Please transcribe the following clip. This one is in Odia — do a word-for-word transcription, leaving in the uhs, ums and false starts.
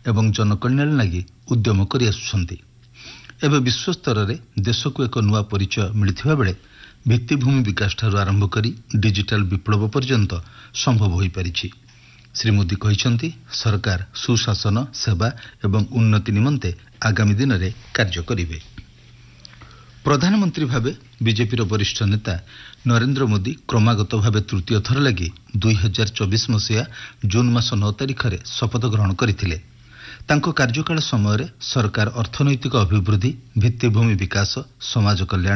ଏବଂ ଜନକଲ୍ୟାଣ ଲାଗି ଉଦ୍ୟମ କରିଆସୁଛନ୍ତି। ଏବେ ବିଶ୍ୱସ୍ତରରେ ଦେଶକୁ ଏକ ନୂଆ ପରିଚୟ ମିଳିଥିବା ବେଳେ ଭିତ୍ତିଭୂମି ବିକାଶଠାରୁ ଆରମ୍ଭ କରି ଡିଜିଟାଲ ବିପ୍ଳବ ପର୍ଯ୍ୟନ୍ତ ସମ୍ଭବ ହୋଇପାରିଛି। ଶ୍ରୀ ମୋଦି କହିଛନ୍ତି ସରକାର ସୁଶାସନ, ସେବା ଏବଂ ଉନ୍ନତି ନିମନ୍ତେ ଆଗାମୀ ଦିନରେ କାର୍ଯ୍ୟ କରିବେ। ପ୍ରଧାନମନ୍ତ୍ରୀ ଭାବେ ବିଜେପିର ବରିଷ୍ଠ ନେତା ନରେନ୍ଦ୍ର ମୋଦି କ୍ରମାଗତ ଭାବେ ତୃତୀୟ ଥର ଲାଗି ଦୁଇ ହଜାର ଚବିଶ ମସିହା ଜୁନ୍ ମାସ ନଅ ତାରିଖରେ ଶପଥ ଗ୍ରହଣ କରିଥିଲେ। ତାଙ୍କ କାର୍ଯ୍ୟକାଳ ସମୟରେ ସରକାର ଅର୍ଥନୈତିକ ଅଭିବୃଦ୍ଧି, ଭିତ୍ତିଭୂମି ବିକାଶ, ସମାଜ କଲ୍ୟାଣ